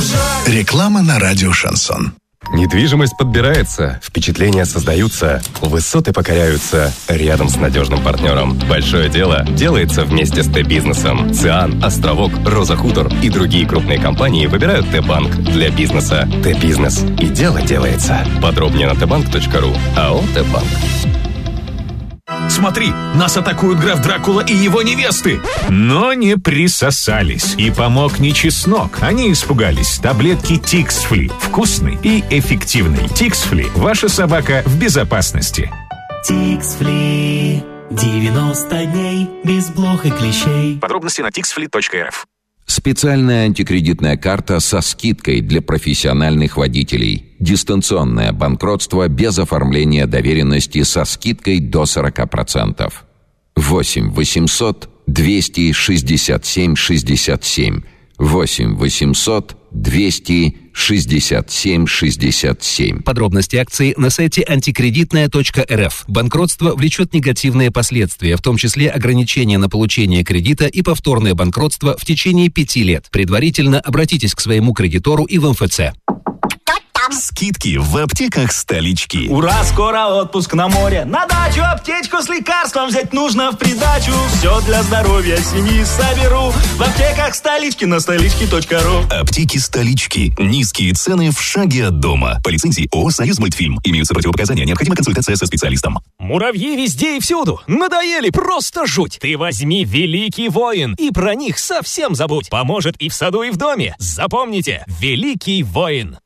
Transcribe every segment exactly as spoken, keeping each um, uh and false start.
Реклама на радио «Шансон». Недвижимость подбирается, впечатления создаются, высоты покоряются рядом с надежным партнером. Большое дело делается вместе с Т-бизнесом. ЦИАН, Островок, Роза Хутор и другие крупные компании выбирают Т-банк для бизнеса. Т-бизнес. И дело делается. Подробнее на тэ банк точка ру. АО «Т-банк». Смотри, нас атакуют граф Дракула и его невесты. Но не присосались. И помог не чеснок. Они испугались таблетки Тиксфли. Вкусный и эффективный. Тиксфли. Ваша собака в безопасности. Тиксфли. девяносто дней без блох и клещей. Подробности на тиксфли точка эр эф. Специальная антикредитная карта со скидкой для профессиональных водителей. Дистанционное банкротство без оформления доверенности со скидкой до сорок процентов. восемь восемьсот двести шестьдесят семь шестьдесят семь. восемь восемьсот двести шестьдесят семь шестьдесят семь. Подробности акции на сайте антикредитная точка эр эф. Банкротство влечет негативные последствия, в том числе ограничения на получение кредита и повторное банкротство в течение пяти лет. Предварительно обратитесь к своему кредитору и в эм эф цэ. Скидки в аптеках столички. Ура, скоро отпуск на море. На дачу аптечку с лекарством взять нужно в придачу. Все для здоровья семьи соберу в аптеках столички на столички точка ру. Аптеки столички. Низкие цены в шаге от дома. По лицензии ООО «Союз Мультфильм». Имеются противопоказания. Необходима консультация со специалистом. Муравьи везде и всюду. Надоели, просто жуть. Ты возьми «Великий воин» и про них совсем забудь. Поможет и в саду, и в доме. Запомните, «Великий воин».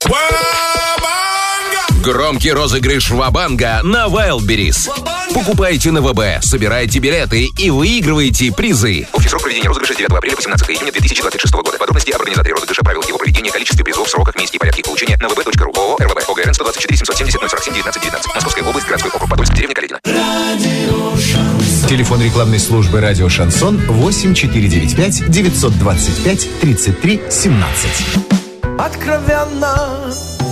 Громкий розыгрыш Ва-банга на Wildberries. Покупайте на ВБ, собирайте билеты и выигрывайте призы. Общий срок проведения розыгрыша с девятого апреля по семнадцатого июня две тысячи двадцать шестого года. Подробности об организаторе розыгрыша, правилах его проведения, количестве призов, сроках, месте и порядке их получения на вэ бэ точка ру. ООО «РВБ». ОГРН сто двадцать четыре семьсот семьдесят ноль сорок семь девятнадцать девятнадцать. Московская область, городской округ Подольск, деревня Каледино. Телефон рекламной службы «Радио Шансон» восемь четыре девять пять девятьсот двадцать пять тридцать три семнадцать. Откровенно,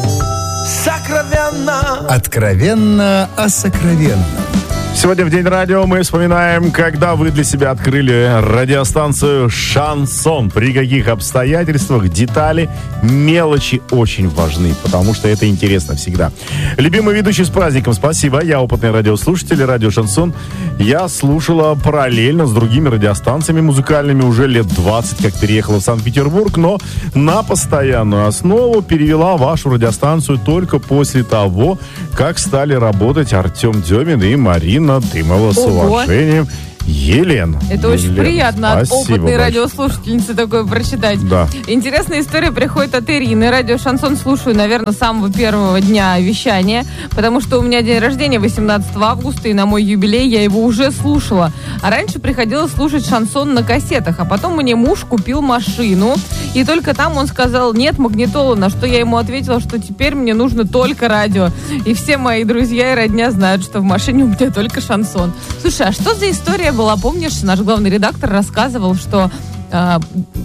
сокровенно. Откровенно о сокровенном. Сегодня в День радио мы вспоминаем, когда вы для себя открыли радиостанцию «Шансон». При каких обстоятельствах, детали, мелочи очень важны, потому что это интересно всегда. Любимый ведущий, с праздником, спасибо. Я опытный радиослушатель, радио «Шансон». Я слушала параллельно с другими радиостанциями музыкальными уже лет двадцать, как переехала в Санкт-Петербург, но на постоянную основу перевела вашу радиостанцию только после того, как стали работать Артем Демин и Марина Дымова. С уважением, Елена. Это очень Елена, приятно от опытной большое. радиослушательницы такое прочитать. Да. Интересная история приходит от Ирины. Радио «Шансон» слушаю, наверное, с самого первого дня вещания, потому что у меня день рождения восемнадцатого августа, и на мой юбилей я его уже слушала. А раньше приходилось слушать шансон на кассетах, а потом мне муж купил машину, и только там он сказал: нет магнитолы, на что я ему ответила, что теперь мне нужно только радио. И все мои друзья и родня знают, что в машине у меня только шансон. Слушай, а что за история была? Помнишь, наш главный редактор рассказывал, что а,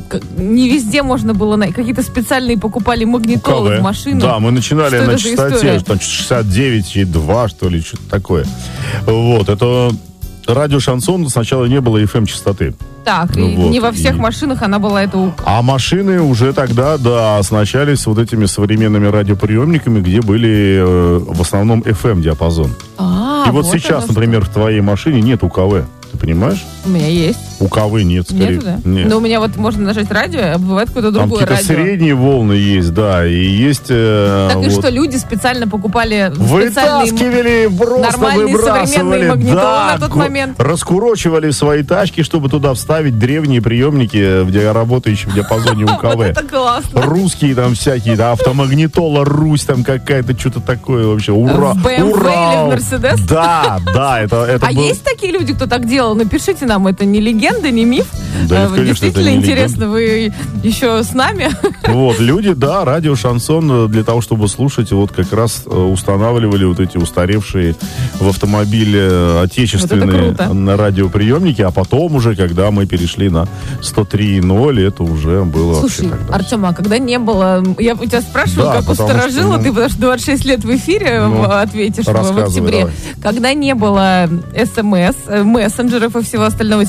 не везде можно было найти, какие-то специальные покупали магнитолы в машину. Да, мы начинали что на частоте там, шестьдесят девять и два, что ли, что-то такое. Вот, это радио «Шансон», сначала не было эф эм-частоты. Так, ну, и вот, не во всех и... машинах она была это у... А машины уже тогда, да, оснащались вот этими современными радиоприемниками, где были э, в основном эф эм-диапазон. А, и вот, вот сейчас, например, в твоей машине нет УКВ. Ты понимаешь? У меня есть. УКВ нет, скорее. Нету, да? Нет. Но у меня вот можно нажать радио, а бывает какое-то другое там радио. Там какие-то средние волны есть, да, и есть... Э, так и вот... что, люди специально покупали вытаскивали, просто нормальные современные магнитолы, да, на тот момент. Раскурочивали свои тачки, чтобы туда вставить древние приемники, где работающие в диапазоне УКВ. Вот это классно. Русские там всякие, да, автомагнитола, Русь там какая-то, что-то такое вообще. Ура! В бэ эм вэ Ура! или в Мерседес? Да, да, это... это а был... есть такие люди, кто так делал? Напишите нам, это не легенда, не миф? Да, нет, конечно, действительно это не интересно, вы еще с нами? Вот, люди, да, радио «Шансон» для того, чтобы слушать, вот как раз устанавливали вот эти устаревшие в автомобиле отечественные вот радиоприемники, а потом уже, когда мы перешли на сто три ноль, это уже было. Слушай, вообще тогда. Артем, а когда не было... Я у тебя спрашиваю, да, как у старожила, что, ну, ты потому что двадцать шесть лет в эфире ну, ответишь в октябре. Давай. Когда не было эс эм эс, мессенджеров и всего остального, тебе был писали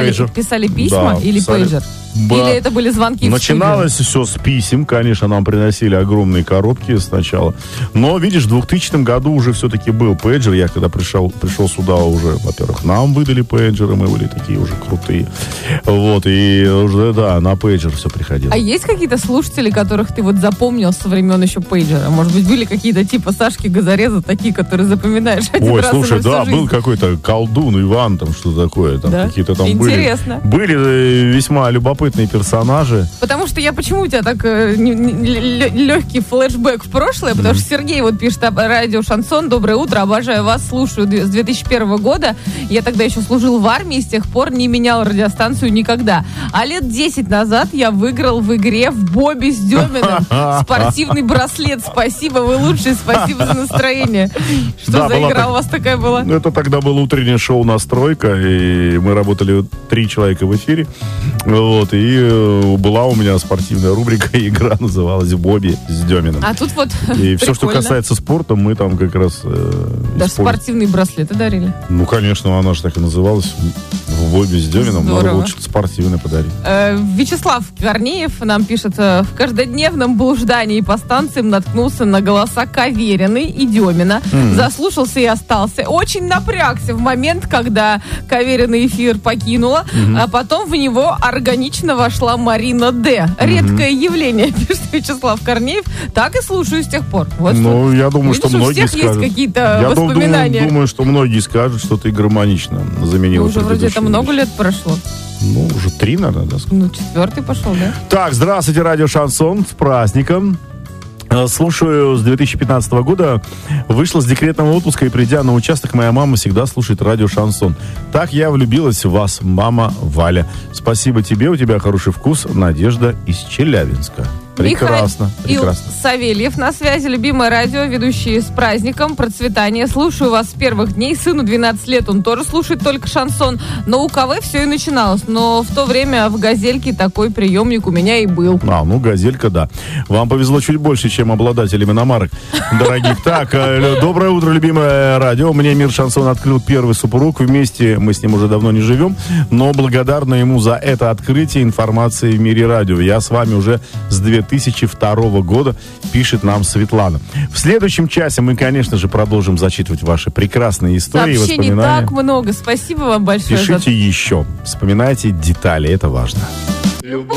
писали, пейджер. писали письма Да, или писали. пейджер? Ба- Или это были звонки в Начиналось все с писем, конечно, нам приносили огромные коробки сначала. Но, видишь, в двухтысячном году уже все-таки был пейджер. Я когда пришел, пришел сюда уже, во-первых, нам выдали пейджеры, мы были такие уже крутые. Вот, и уже, да, на пейджер все приходило. А есть какие-то слушатели, которых ты вот запомнил со времен еще пейджера? Может быть, были какие-то типа Сашки Газореза, такие, которые запоминаешь один Ой, раз слушай, и на всю да, жизнь? был какой-то колдун Иван, там что такое, там Да? какие-то там Интересно. были. Были э, весьма любопытные персонажи. Потому что я почему у тебя так э, не- не- лё- легкий флешбэк в прошлое? Потому что Сергей вот пишет об радио Шансон. Доброе утро, обожаю вас, слушаю д- с две тысячи первого года. Я тогда еще служил в армии, с тех пор не менял радиостанцию никогда. А лет десять назад я выиграл в игре в Бобби с Деминым спортивный браслет. Спасибо, вы лучшие, спасибо за настроение. Что Да, за была игра так- у вас такая была? Ну, это тогда было утреннее шоу «Настройка», и мы работали три человека в эфире. Вот, и э, была у меня спортивная рубрика, игра называлась «Бобби с Деминым». А тут вот И все, что прикольно. касается спорта, мы там как раз э, Даже используем. спортивные браслеты дарили. Ну, конечно, она же так и называлась. В «Бобби с Деминым» надо Здорово. было что-то спортивное подарить. Э, Вячеслав Корнеев нам пишет: э, в каждодневном блуждании по станциям наткнулся на голоса Кавериной и Демина. Мгм. Заслушался и остался. Очень напрягся в момент, когда Каверина эфир покинула, Мгм. а потом в него органично вошла Марина Д. Редкое явление, пишет Вячеслав Корнеев. Так и слушаю с тех пор. Вот Ну, что. я думаю, Видишь, что у многие всех скажут. есть какие-то Я дум- воспоминания. Думаю, думаю, что многие скажут, что ты гармонично заменила Ну, уже вроде это предыдущую много вещь. лет прошло. Ну, уже три, наверное, да? Ну, четвертый пошел, да? Так, здравствуйте, радио Шансон, с праздником. Э, Слушаю с две тысячи пятнадцатого года. Вышла с декретного отпуска, и придя на участок, моя мама всегда слушает радио Шансон. Так я влюбилась в вас, мама Валя. Спасибо тебе, у тебя хороший вкус. Надежда из Челябинска. Прекрасно, Михаил прекрасно. Савельев на связи, любимое радио, ведущие с праздником, процветания. Слушаю вас с первых дней. Сыну двенадцать лет, он тоже слушает только шансон. Но у КВ все и начиналось. Но в то время в «Газельке» такой приемник у меня и был. А, ну, газелька, да. Вам повезло чуть больше, чем обладателям иномарок дорогих. Так, э, доброе утро, любимое радио. Мне мир шансон открыл первый супруг. Вместе мы с ним уже давно не живем, но благодарна ему за это открытие информации в мире радио. Я с вами уже с две тысячи второго года, пишет нам Светлана. В следующем часе мы, конечно же, продолжим зачитывать ваши прекрасные истории и Сообщений воспоминания. так много. Спасибо вам большое. за- Пишите еще. Вспоминайте детали, это важно.